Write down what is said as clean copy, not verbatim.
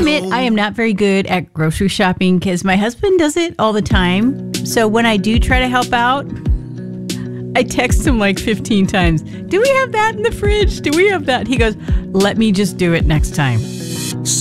admit I am not very good at grocery shopping because my husband does it all the time. So when I do try to help out, I text him like 15 times. Do we have that in the fridge? Do we have that? He goes, let me just do it next time.